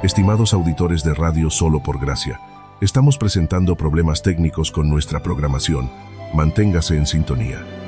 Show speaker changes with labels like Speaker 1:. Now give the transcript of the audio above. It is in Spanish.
Speaker 1: Estimados auditores de Radio Solo por Gracia, estamos presentando problemas técnicos con nuestra programación. Manténgase en sintonía.